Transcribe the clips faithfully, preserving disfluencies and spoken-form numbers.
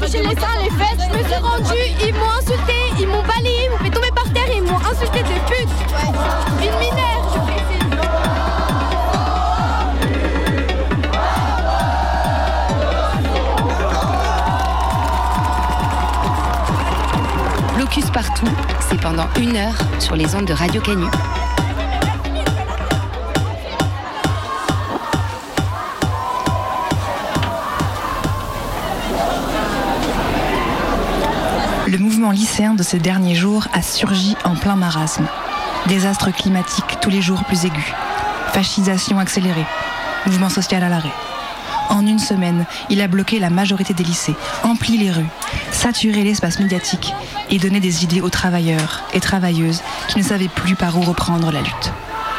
touché les seins, les fesses. Je me suis rendue, ils m'ont insulté, ils m'ont balayé, ils m'ont fait tomber par terre et ils m'ont insulté de pute. Une mineure, je fais essayer. Blocus partout, c'est pendant une heure sur les ondes de Radio Canu. Le mouvement lycéen de ces derniers jours a surgi en plein marasme. Désastre climatique tous les jours plus aigu. Fascisation accélérée. Mouvement social à l'arrêt. En une semaine, il a bloqué la majorité des lycées, empli les rues, saturé l'espace médiatique et donné des idées aux travailleurs et travailleuses qui ne savaient plus par où reprendre la lutte.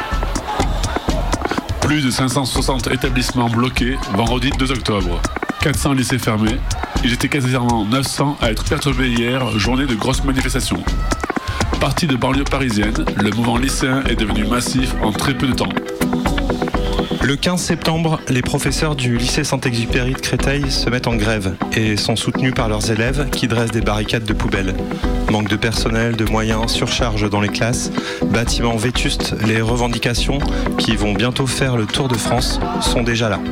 Plus de cinq cent soixante établissements bloqués vendredi deux octobre. quatre cents lycées fermés. Ils étaient quasiment neuf cents à être perturbés hier, journée de grosses manifestations. Parti de banlieue parisienne, le mouvement lycéen est devenu massif en très peu de temps. Le quinze septembre, les professeurs du lycée Saint-Exupéry de Créteil se mettent en grève et sont soutenus par leurs élèves qui dressent des barricades de poubelles. Manque de personnel, de moyens, surcharge dans les classes, bâtiments vétustes, les revendications qui vont bientôt faire le tour de France sont déjà là.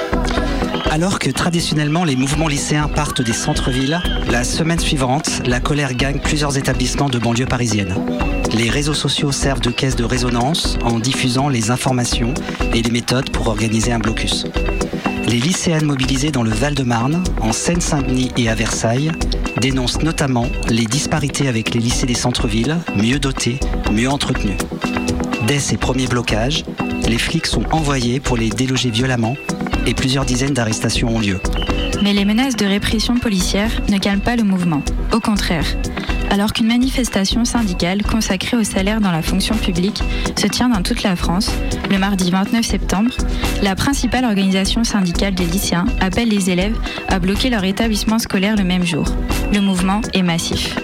Alors que traditionnellement les mouvements lycéens partent des centres-villes, la semaine suivante, la colère gagne plusieurs établissements de banlieue parisienne. Les réseaux sociaux servent de caisse de résonance en diffusant les informations et les méthodes pour organiser un blocus. Les lycéennes mobilisées dans le Val-de-Marne, en Seine-Saint-Denis et à Versailles, dénoncent notamment les disparités avec les lycées des centres-villes, mieux dotés, mieux entretenus. Dès ces premiers blocages, les flics sont envoyés pour les déloger violemment et plusieurs dizaines d'arrestations ont lieu. Mais les menaces de répression policière ne calment pas le mouvement. Au contraire, alors qu'une manifestation syndicale consacrée au salaire dans la fonction publique se tient dans toute la France, le mardi vingt-neuf septembre, la principale organisation syndicale des lycéens appelle les élèves à bloquer leur établissement scolaire le même jour. Le mouvement est massif.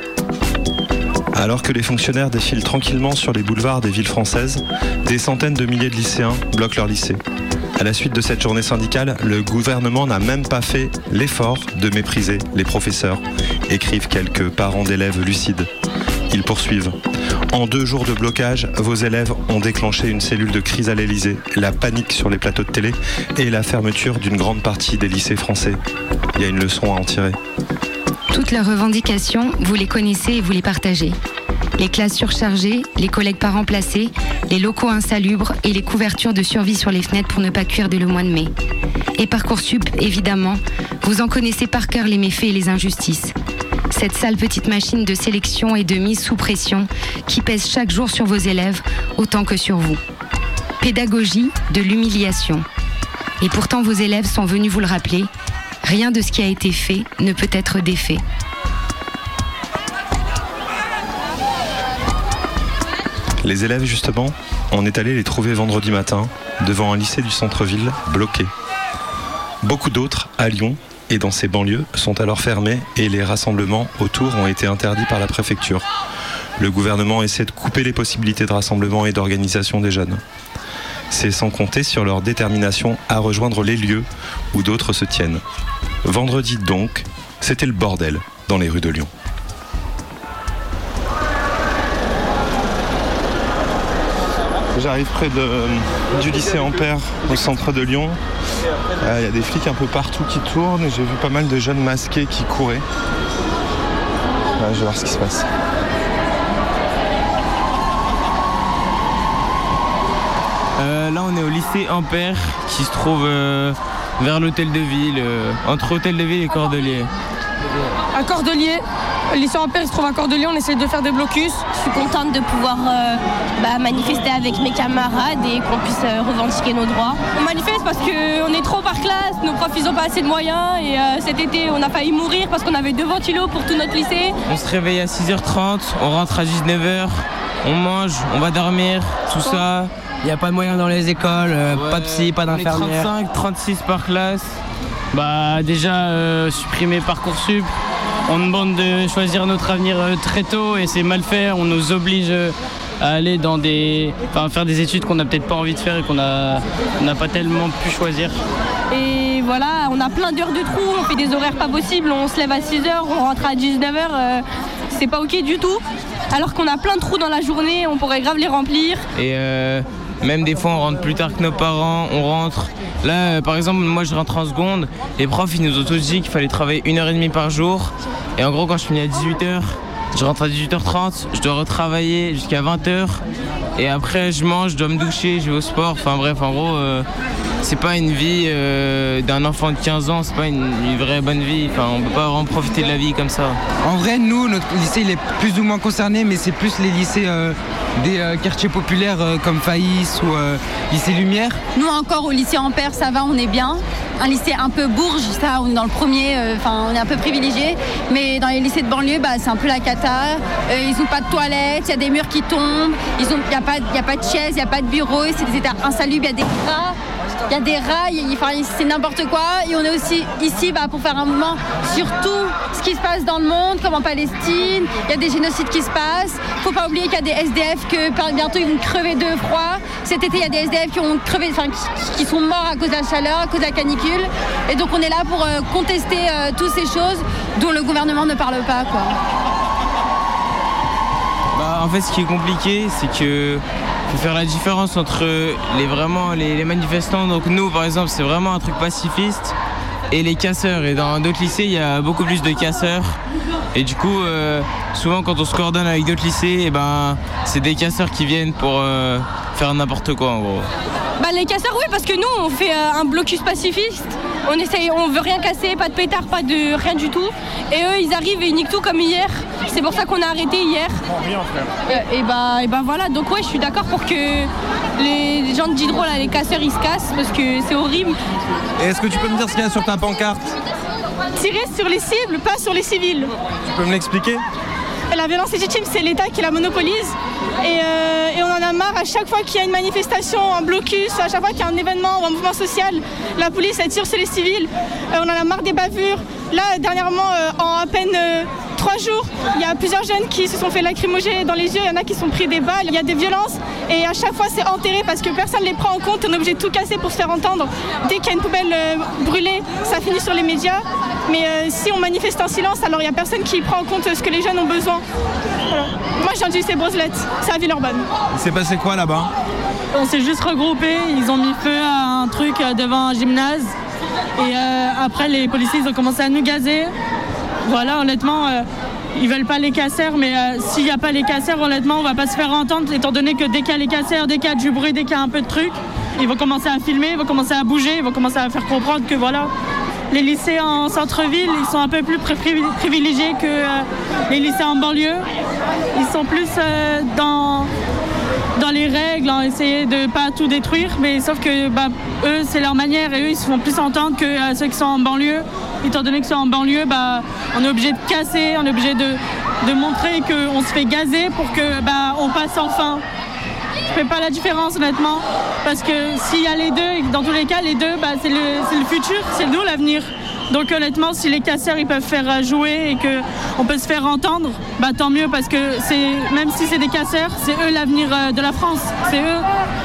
Alors que les fonctionnaires défilent tranquillement sur les boulevards des villes françaises, des centaines de milliers de lycéens bloquent leur lycée. À la suite de cette journée syndicale, le gouvernement n'a même pas fait l'effort de mépriser les professeurs, écrivent quelques parents d'élèves lucides. Ils poursuivent. En deux jours de blocage, vos élèves ont déclenché une cellule de crise à l'Élysée, la panique sur les plateaux de télé et la fermeture d'une grande partie des lycées français. Il y a une leçon à en tirer. Toutes leurs revendications, vous les connaissez et vous les partagez. Les classes surchargées, les collègues pas remplacés, les locaux insalubres et les couvertures de survie sur les fenêtres pour ne pas cuire dès le mois de mai. Et Parcoursup, évidemment, vous en connaissez par cœur les méfaits et les injustices. Cette sale petite machine de sélection et de mise sous pression qui pèse chaque jour sur vos élèves autant que sur vous. Pédagogie de l'humiliation. Et pourtant vos élèves sont venus vous le rappeler, rien de ce qui a été fait ne peut être défait. Les élèves, justement, on est allé les trouver vendredi matin devant un lycée du centre-ville bloqué. Beaucoup d'autres, à Lyon et dans ses banlieues, sont alors fermés et les rassemblements autour ont été interdits par la préfecture. Le gouvernement essaie de couper les possibilités de rassemblement et d'organisation des jeunes. C'est sans compter sur leur détermination à rejoindre les lieux où d'autres se tiennent. Vendredi donc, c'était le bordel dans les rues de Lyon. J'arrive près de, du lycée Ampère, au centre de Lyon. Il euh, y a des flics un peu partout qui tournent et j'ai vu pas mal de jeunes masqués qui couraient. Là, je vais voir ce qui se passe. Euh, là, on est au lycée Ampère qui se trouve euh, vers l'hôtel de ville, euh, entre hôtel de ville et Cordeliers. À Cordeliers, le lycée Ampère se trouve à Cordeliers, on essaie de faire des blocus. Je suis contente de pouvoir euh, bah, manifester avec mes camarades et qu'on puisse euh, revendiquer nos droits. On manifeste parce qu'on est trop par classe, nos profs ils n'ont pas assez de moyens et euh, cet été on a failli mourir parce qu'on avait deux ventilos pour tout notre lycée. On se réveille à six heures trente, on rentre à dix-neuf heures, on mange, on va dormir, tout ça. Il n'y a pas de moyens dans les écoles, euh, ouais, pas de psy, pas d'infirmière. trente-cinq, trente-six par classe. Bah déjà euh, supprimer Parcoursup. On demande de choisir notre avenir euh, très tôt et c'est mal fait. On nous oblige euh, à aller dans des, enfin faire des études qu'on n'a peut-être pas envie de faire et qu'on a, on n'a pas tellement pu choisir. Et voilà, on a plein d'heures de trou, on fait des horaires pas possibles, on se lève à six heures, on rentre à dix-neuf heures, euh, c'est pas ok du tout. Alors qu'on a plein de trous dans la journée, on pourrait grave les remplir. Et euh, même des fois on rentre plus tard que nos parents, on rentre. Là euh, par exemple moi je rentre en seconde, les profs ils nous ont tous dit qu'il fallait travailler une heure trente par jour. Et en gros quand je finis à dix-huit heures, je rentre à dix-huit heures trente, je dois retravailler jusqu'à vingt heures. Et après je mange, je dois me doucher, je vais au sport, enfin bref en gros euh, c'est pas une vie euh, d'un enfant de quinze ans, c'est pas une, une vraie bonne vie, enfin on peut pas vraiment profiter de la vie comme ça. En vrai nous, notre lycée il est plus ou moins concerné, mais c'est plus les lycées euh, des euh, quartiers populaires euh, comme Faïs ou euh, lycée Lumière. Nous encore au lycée Ampère ça va, on est bien. Un lycée un peu bourge, ça on est dans le premier, enfin euh, on est un peu privilégié. Mais dans les lycées de banlieue, bah, c'est un peu la cata. Euh, ils n'ont pas de toilettes, il y a des murs qui tombent, il n'y a, a pas de chaises, il n'y a pas de bureau, c'est des états insalubres, il y a des rats. Il y a des rats, y, enfin, c'est n'importe quoi. Et on est aussi ici bah, pour faire un mouvement sur tout ce qui se passe dans le monde, comme en Palestine. Il y a des génocides qui se passent. Il ne faut pas oublier qu'il y a des S D F que bientôt ils vont crever de froid. Cet été, il y a des S D F qui, ont crevé, enfin, qui, qui sont morts à cause de la chaleur, à cause de la canicule. Et donc on est là pour euh, contester euh, toutes ces choses dont le gouvernement ne parle pas, quoi. Bah, en fait, ce qui est compliqué, c'est que faut faire la différence entre les, vraiment, les, les manifestants. Donc nous, par exemple, c'est vraiment un truc pacifiste. Et les casseurs. Et dans d'autres lycées, il y a beaucoup plus de casseurs. Et du coup, euh, souvent, quand on se coordonne avec d'autres lycées, et ben, c'est des casseurs qui viennent pour euh, faire n'importe quoi, en gros. Bah, les casseurs, oui, parce que nous, on fait euh, un blocus pacifiste. On essaye, on veut rien casser, pas de pétard, pas de rien du tout. Et eux, ils arrivent et ils niquent tout comme hier. C'est pour ça qu'on a arrêté hier. Rien, frère. Et, et, bah, et bah voilà, donc ouais, je suis d'accord pour que les gens de Diderot, là, les casseurs, ils se cassent parce que c'est horrible. Et est-ce que tu peux me dire ce qu'il y a sur ta pancarte? Tirer sur les cibles, pas sur les civils. Tu peux me l'expliquer? La violence légitime, c'est l'État qui la monopolise. Et, euh, et on en a marre à chaque fois qu'il y a une manifestation, un blocus, à chaque fois qu'il y a un événement ou un mouvement social, la police elle tire sur les civils. Euh, on en a marre des bavures. Là, dernièrement, euh, en à peine euh, trois jours, il y a plusieurs jeunes qui se sont fait lacrymoger dans les yeux. Il y en a qui se sont pris des balles. Il y a des violences. Et à chaque fois, c'est enterré parce que personne ne les prend en compte. On est obligé de tout casser pour se faire entendre. Dès qu'il y a une poubelle euh, brûlée, ça finit sur les médias. Mais euh, si on manifeste en silence, alors il n'y a personne qui prend en compte ce que les jeunes ont besoin. Voilà. Moi, je viens du lycée Broselette, c'est à Villeurbanne. Il s'est passé quoi là-bas? On s'est juste regroupés, ils ont mis feu à un truc devant un gymnase. Et euh, après, les policiers ils ont commencé à nous gazer. Voilà, honnêtement, euh, ils veulent pas les casseurs, mais euh, s'il n'y a pas les casseurs, honnêtement, on va pas se faire entendre, étant donné que dès qu'il y a les casseurs, dès qu'il y a du bruit, dès qu'il y a un peu de trucs, ils vont commencer à filmer, ils vont commencer à bouger, ils vont commencer à faire comprendre que voilà. Les lycées en centre-ville, ils sont un peu plus privilégiés que euh, les lycées en banlieue. Ils sont plus euh, dans, dans les règles, en essayer de ne pas tout détruire, mais sauf que bah, eux, c'est leur manière et eux, ils se font plus entendre que euh, ceux qui sont en banlieue. Étant donné que sont en banlieue, bah, on est obligé de casser, on est obligé de, de montrer qu'on se fait gazer pour que bah, on passe enfin. Je fais pas la différence honnêtement, parce que s'il y a les deux, dans tous les cas les deux, bah, c'est, le, c'est le futur, c'est nous l'avenir. Donc honnêtement, si les casseurs ils peuvent faire jouer et qu'on peut se faire entendre, bah, tant mieux, parce que c'est, même si c'est des casseurs, c'est eux l'avenir de la France, c'est eux.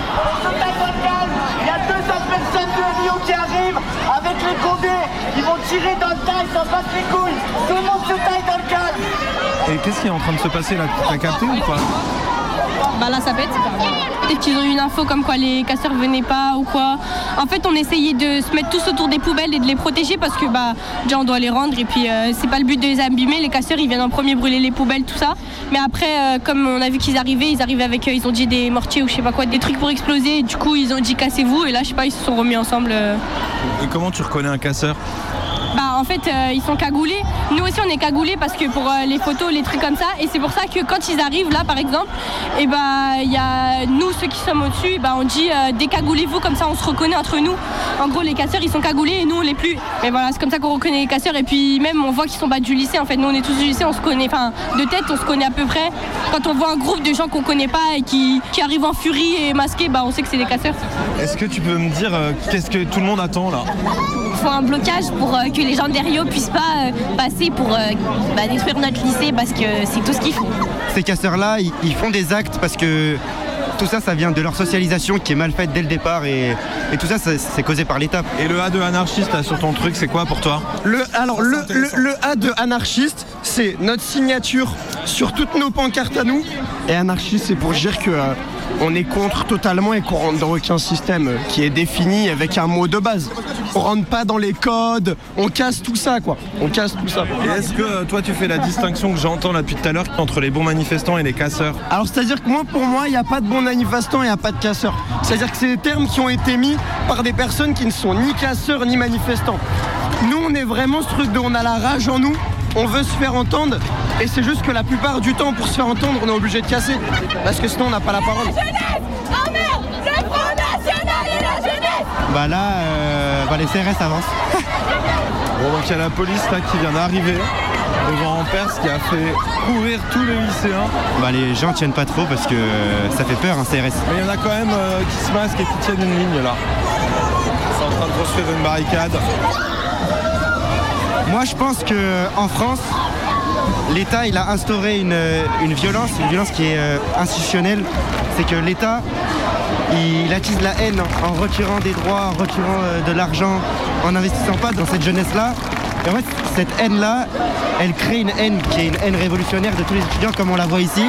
Il y a deux cents personnes de Lyon qui arrivent avec les condés, ils vont tirer dans le tas, ils s'en battent les couilles, tout le monde se taille dans le calme. Et qu'est-ce qui est en train de se passer là? T'as capté ou pas? Bah là ça pète. Peut-être qu'ils ont eu une info comme quoi les casseurs venaient pas ou quoi. En fait on essayait de se mettre tous autour des poubelles et de les protéger parce que bah déjà on doit les rendre et puis euh, c'est pas le but de les abîmer. Les casseurs ils viennent en premier brûler les poubelles, tout ça. Mais après euh, comme on a vu qu'ils arrivaient, ils arrivaient avec, euh, ils ont dit des mortiers ou je sais pas quoi, des trucs pour exploser. Et du coup ils ont dit cassez-vous et là je sais pas, ils se sont remis ensemble. Euh... Et comment tu reconnais un casseur? Bah en fait euh, ils sont cagoulés. Nous aussi on est cagoulés parce que pour euh, les photos, les trucs comme ça. Et c'est pour ça que quand ils arrivent là par exemple, et bah il y a nous ceux qui sommes au-dessus, et bah on dit euh, décagoulez-vous, comme ça on se reconnaît entre nous. En gros les casseurs ils sont cagoulés et nous on l'est plus. Mais voilà, c'est comme ça qu'on reconnaît les casseurs. Et puis même on voit qu'ils sont pas du lycée en fait. Nous on est tous du lycée, on se connaît, enfin de tête on se connaît à peu près. Quand on voit un groupe de gens qu'on connaît pas et qui, qui arrivent en furie et masqués, bah on sait que c'est des casseurs. Est-ce que tu peux me dire euh, qu'est-ce que tout le monde attend là? Il faut un blocage pour euh, que les gens de Rio puissent pas euh, passer pour euh, bah, détruire notre lycée parce que c'est tout ce qu'ils font. Ces casseurs-là, ils, ils font des actes parce que tout ça, ça vient de leur socialisation qui est mal faite dès le départ et, et tout ça, ça, c'est causé par l'État. Et le A de anarchiste là, sur ton truc, c'est quoi pour toi? Le, alors le, le, le A de anarchiste, c'est notre signature sur toutes nos pancartes à nous. Et anarchiste, c'est pour dire que euh, on est contre totalement et qu'on rentre dans aucun système qui est défini avec un mot de base. On rentre pas dans les codes, on casse tout ça quoi. On casse tout ça. Et est-ce que euh, toi tu fais la distinction que j'entends là depuis tout à l'heure entre les bons manifestants et les casseurs? Alors c'est-à-dire que moi pour moi il n'y a pas de bons manifestants et il n'y a pas de casseurs. C'est-à-dire que c'est des termes qui ont été mis par des personnes qui ne sont ni casseurs ni manifestants. Nous on est vraiment ce truc de on a la rage en nous, on veut se faire entendre et c'est juste que la plupart du temps pour se faire entendre on est obligé de casser parce que sinon on n'a pas la parole. Oh merde, le Front National et la jeunesse. Bah là, euh, bah les C R S avancent. Bon donc il y a la police là qui vient d'arriver devant Ampère, ce qui a fait courir tous les lycéens. Bah les gens tiennent pas trop parce que euh, ça fait peur un C R S. Mais il y en a quand même euh, qui se masquent et qui tiennent une ligne là. C'est en train de construire une barricade. Moi je pense qu'en France, l'État il a instauré une, une violence, une violence qui est euh, institutionnelle. C'est que l'État il attise la haine en retirant des droits, en retirant euh, de l'argent, en n'investissant pas dans cette jeunesse-là. Et en fait, cette haine-là, elle crée une haine qui est une haine révolutionnaire de tous les étudiants comme on la voit ici.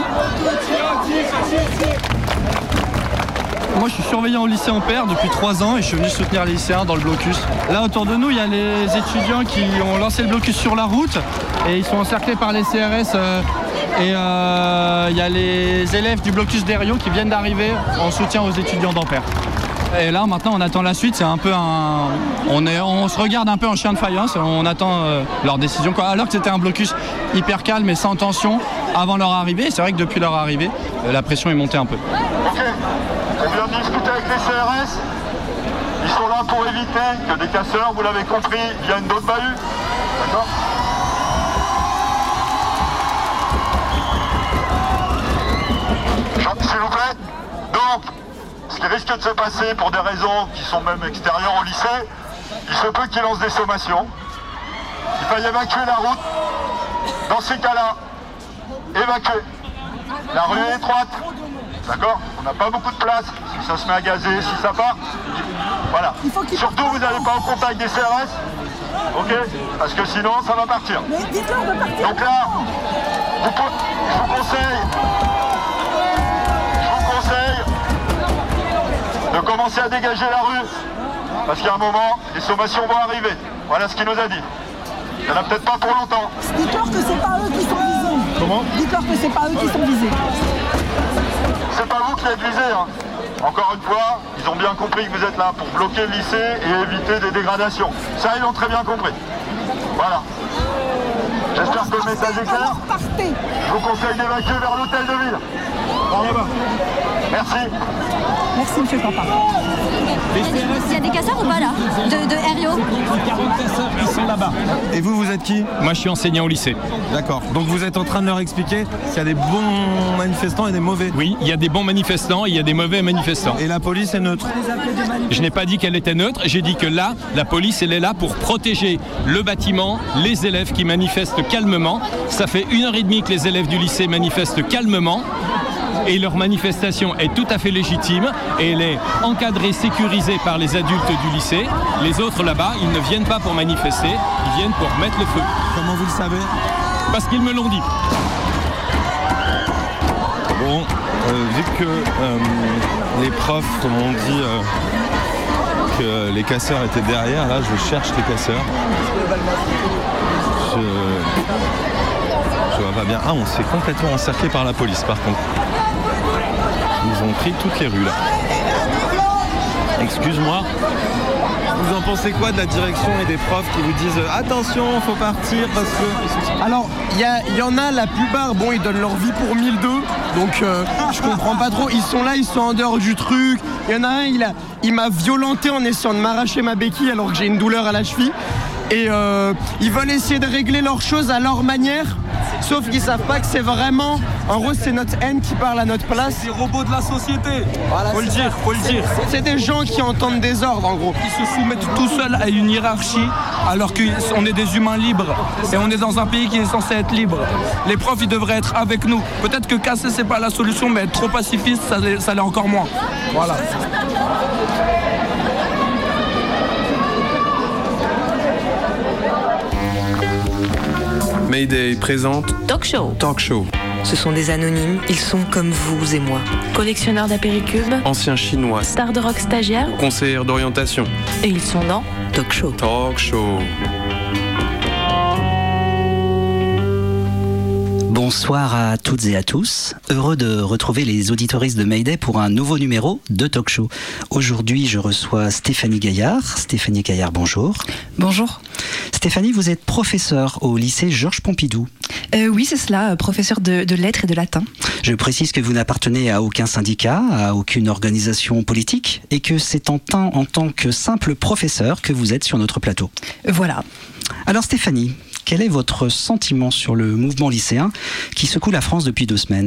Moi je suis surveillant au lycée Ampère depuis trois ans et je suis venu soutenir les lycéens dans le blocus. Là autour de nous il y a les étudiants qui ont lancé le blocus sur la route et ils sont encerclés par les C R S euh, et euh, il y a les élèves du blocus d'Herriot qui viennent d'arriver en soutien aux étudiants d'Ampère. Et là maintenant on attend la suite, c'est un peu un. On, est, on se regarde un peu en chien de faïence, on attend euh, leur décision quoi. Alors que c'était un blocus hyper calme et sans tension avant leur arrivée. C'est vrai que depuis leur arrivée, euh, la pression est montée un peu. On vient de discuter avec les C R S. Ils sont là pour éviter que des casseurs, vous l'avez compris, viennent d'autres bahuts. D'accord ? S'il vous plaît. Donc, ce qui risque de se passer pour des raisons qui sont même extérieures au lycée, il se peut qu'ils lancent des sommations. Il va y évacuer la route. Dans ces cas-là, évacuer. La rue est étroite. D'accord? On n'a pas beaucoup de place. Si ça se met à gazer, si ça part. Voilà. Surtout, vous n'allez pas au contact des C R S. Ok? Parce que sinon, ça va partir. Donc là, vous, je vous conseille. Je vous conseille de commencer à dégager la rue. Parce qu'à un moment, les sommations vont arriver. Voilà ce qu'il nous a dit. Il n'y en a peut-être pas pour longtemps. Dites-leur que c'est pas eux qui sont visés. Comment? Dites-leur que c'est pas eux qui sont visés. C'est pas vous qui êtes visés, hein. Encore une fois, ils ont bien compris que vous êtes là pour bloquer le lycée et éviter des dégradations. Ça, ils l'ont très bien compris. Voilà. J'espère que le message est clair. Je vous conseille d'évacuer vers l'hôtel de ville. Par là-bas. Merci. Merci, monsieur Papa. Il y a des casseurs ou pas là? De, de Herriot? quarante casseurs qui sont là-bas. Et vous, vous êtes qui? Moi, je suis enseignant au lycée. D'accord. Donc vous êtes en train de leur expliquer qu'il y a des bons manifestants et des mauvais? Oui, il y a des bons manifestants et il y a des mauvais manifestants. Et la police est neutre? Je n'ai pas dit qu'elle était neutre, j'ai dit que là, la police, elle est là pour protéger le bâtiment, les élèves qui manifestent calmement. Ça fait une heure et demie que les élèves du lycée manifestent calmement. Et leur manifestation est tout à fait légitime et elle est encadrée, sécurisée par les adultes du lycée. Les autres là-bas, ils ne viennent pas pour manifester, ils viennent pour mettre le feu. Comment vous le savez? Parce qu'ils me l'ont dit. Bon, euh, vu que euh, les profs m'ont dit euh, que les casseurs étaient derrière, là je cherche les casseurs. Je... Je vois pas bien. Ah, on se fait complètement encercler par la police par contre. Ils ont pris toutes les rues là. Excuse-moi. Vous en pensez quoi de la direction et des profs qui vous disent « Attention, faut partir parce que... » Alors, il y, y en a la plupart, bon, ils donnent leur vie pour mille deux, donc euh, je comprends pas trop. Ils sont là, ils sont en dehors du truc. Il y en a un, il, a, il m'a violenté en essayant de m'arracher ma béquille alors que j'ai une douleur à la cheville. et euh, ils veulent essayer de régler leurs choses à leur manière, sauf qu'ils savent pas que c'est vraiment, en gros c'est notre haine qui parle à notre place. C'est les robots de la société, voilà, faut le dire, faut le dire. C'est des gens qui entendent des ordres en gros. Ils se soumettent tout seuls à une hiérarchie alors qu'on est des humains libres et on est dans un pays qui est censé être libre. Les profs ils devraient être avec nous. Peut-être que casser c'est pas la solution, mais être trop pacifiste ça, ça l'est encore moins. Voilà. Mayday présente Talk Show. Talk Show. Ce sont des anonymes, ils sont comme vous et moi. Collectionneurs d'apéricubes, Anciens chinois, stars de rock stagiaires, conseillers d'orientation. Et ils sont dans Talk Show. Talk Show. Bonsoir à toutes et à tous. Heureux de retrouver les auditoristes de Mayday pour un nouveau numéro de Talk Show. Aujourd'hui, je reçois Stéphanie Gaillard. Stéphanie Gaillard, bonjour. Bonjour. Stéphanie, vous êtes professeure au lycée Georges Pompidou. Euh, oui, c'est cela, professeur de, de lettres et de latin. Je précise que vous n'appartenez à aucun syndicat, à aucune organisation politique, et que c'est en, en tant que simple professeur que vous êtes sur notre plateau. Voilà. Alors Stéphanie, quel est votre sentiment sur le mouvement lycéen qui secoue la France depuis deux semaines ?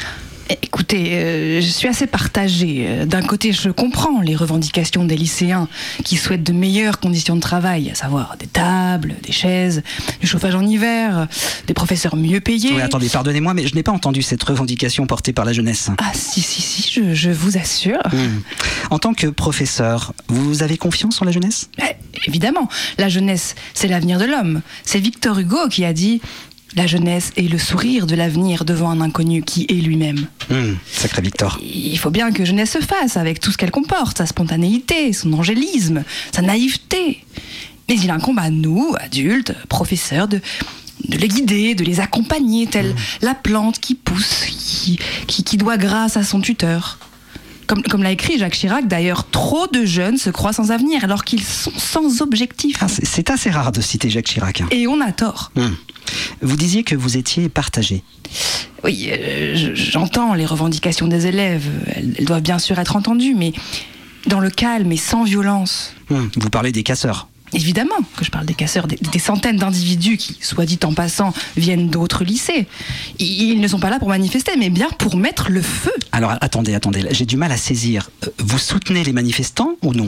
Écoutez, euh, je suis assez partagée. D'un côté, je comprends les revendications des lycéens qui souhaitent de meilleures conditions de travail, à savoir des tables, des chaises, du chauffage en hiver, des professeurs mieux payés. Oui, attendez, pardonnez-moi, mais je n'ai pas entendu cette revendication portée par la jeunesse. Ah si, si, si, je, je vous assure. Mmh. En tant que professeur, vous avez confiance en la jeunesse ? eh, Évidemment, la jeunesse, c'est l'avenir de l'homme. C'est Victor Hugo qui a dit... La jeunesse est le sourire de l'avenir devant un inconnu qui est lui-même. Mmh, sacré Victor. Il faut bien que jeunesse se fasse avec tout ce qu'elle comporte, sa spontanéité, son angélisme, sa naïveté. Mais il incombe à nous, adultes, professeurs, de, de les guider, de les accompagner, telle mmh. la plante qui pousse, qui, qui, qui doit grâce à son tuteur. Comme, comme l'a écrit Jacques Chirac, d'ailleurs, trop de jeunes se croient sans avenir alors qu'ils sont sans objectif. Ah, c'est, c'est assez rare de citer Jacques Chirac. Hein. Et on a tort. Mmh. Vous disiez que vous étiez partagé. Oui, euh, j'entends les revendications des élèves. Elles, elles doivent bien sûr être entendues, mais dans le calme et sans violence. Mmh. Vous parlez des casseurs. Évidemment que je parle des casseurs, des, des centaines d'individus qui, soit dit en passant, viennent d'autres lycées. Ils ne sont pas là pour manifester, mais bien pour mettre le feu. Alors attendez, attendez, j'ai du mal à saisir. Vous soutenez les manifestants ou non ?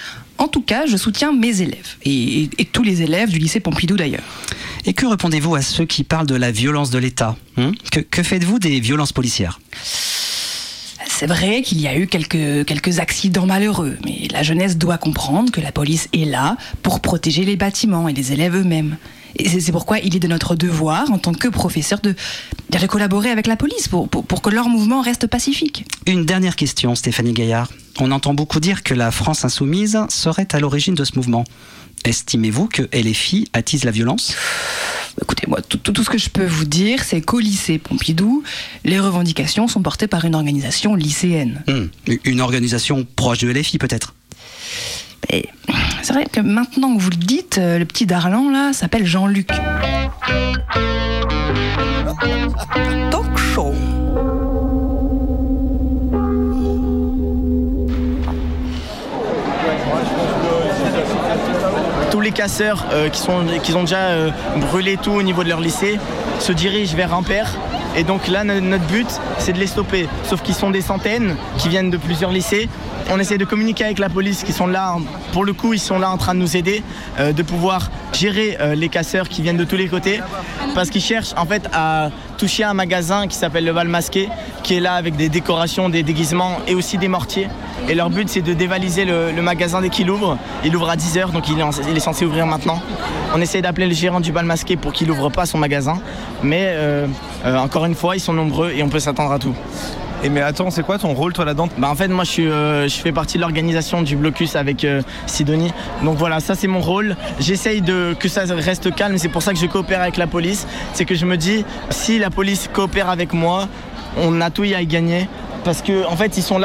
En tout cas, je soutiens mes élèves, et, et, et tous les élèves du lycée Pompidou d'ailleurs. Et que répondez-vous à ceux qui parlent de la violence de l'État ? hein que, que faites-vous des violences policières ? C'est vrai qu'il y a eu quelques, quelques accidents malheureux, mais la jeunesse doit comprendre que la police est là pour protéger les bâtiments et les élèves eux-mêmes. Et c'est, c'est pourquoi il est de notre devoir, en tant que professeur, de, de collaborer avec la police pour, pour, pour que leur mouvement reste pacifique. Une dernière question, Stéphanie Gaillard. On entend beaucoup dire que la France insoumise serait à l'origine de ce mouvement. Estimez-vous que L F I attise la violence ? Écoutez, moi, tout, tout, tout ce que je peux vous dire, c'est qu'au lycée Pompidou, les revendications sont portées par une organisation lycéenne. Mmh. Une organisation proche de L F I, peut-être ? Et c'est vrai que maintenant que vous le dites, le petit Darlan, là, s'appelle Jean-Luc. Talk Show. Tous les casseurs euh, qui, sont, qui ont déjà euh, brûlé tout au niveau de leur lycée se dirigent vers Ampère. Et donc là, notre but, c'est de les stopper. Sauf qu'ils sont des centaines qui viennent de plusieurs lycées. On essaie de communiquer avec la police qui sont là, pour le coup, ils sont là en train de nous aider, euh, de pouvoir gérer euh, les casseurs qui viennent de tous les côtés. Parce qu'ils cherchent en fait à toucher un magasin qui s'appelle le Bal Masqué, qui est là avec des décorations, des déguisements et aussi des mortiers. Et leur but, c'est de dévaliser le, le magasin dès qu'il ouvre. Il ouvre à dix heures, donc il est, en, il est censé ouvrir maintenant. On essaie d'appeler le gérant du Bal Masqué pour qu'il n'ouvre pas son magasin. Mais euh, euh, encore une fois, ils sont nombreux et on peut s'attendre à tout. Et mais attends, c'est quoi ton rôle toi là-dedans ? Bah en fait moi je, suis, euh, je fais partie de l'organisation du blocus avec euh, Sidonie. Donc voilà, ça c'est mon rôle. J'essaye de, que ça reste calme, c'est pour ça que je coopère avec la police. C'est que je me dis, si la police coopère avec moi, on a tout y à y gagner. Parce qu'en en fait ils sont là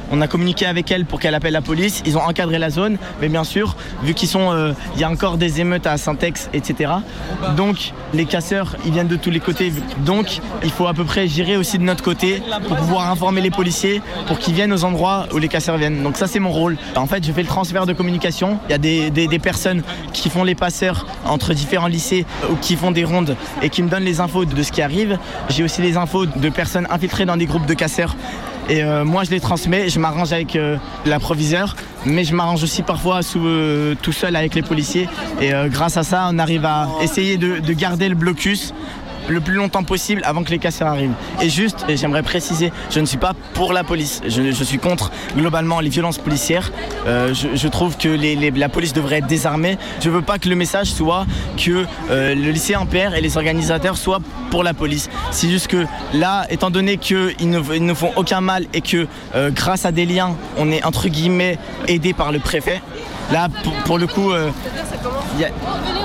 on a communiqué avec elle pour qu'elle appelle la police. Ils ont encadré la zone, mais bien sûr, vu qu'ils sont, euh, il y a encore des émeutes à Saint-Ex, et cetera. Donc les casseurs, ils viennent de tous les côtés. Donc il faut à peu près gérer aussi de notre côté pour pouvoir informer les policiers, pour qu'ils viennent aux endroits où les casseurs viennent. Donc ça c'est mon rôle. En fait, je fais le transfert de communication. Il y a des, des, des personnes qui font les passeurs entre différents lycées ou qui font des rondes et qui me donnent les infos de ce qui arrive. J'ai aussi les infos de personnes infiltrées dans des groupes de casseurs. Et euh, moi je les transmets, je m'arrange avec euh, l'approviseur, mais je m'arrange aussi parfois sous, euh, tout seul avec les policiers. Et euh, grâce à ça, on arrive à essayer de, de garder le blocus le plus longtemps possible avant que les casseurs arrivent. Et juste, et j'aimerais préciser, je ne suis pas pour la police. Je, je suis contre globalement les violences policières. Euh, je, je trouve que les, les, la police devrait être désarmée. Je ne veux pas que le message soit que euh, le lycée Ampère et les organisateurs soient pour la police. C'est juste que là, étant donné qu'ils ne, ils ne font aucun mal et que euh, grâce à des liens, on est entre guillemets aidé par le préfet, là, pour, pour le coup, euh, y a...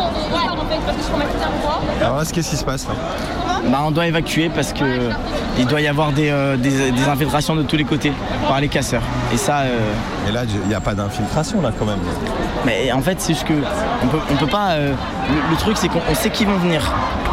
Alors là, qu'est-ce qui se passe là? Bah, on doit évacuer parce que euh, il doit y avoir des, euh, des, des infiltrations de tous les côtés par les casseurs. Et ça. Euh... Et là, il n'y a pas d'infiltration là quand même. Mais en fait, c'est juste que on peut, on peut pas. Euh, le, le truc, c'est qu'on sait qu'ils vont venir.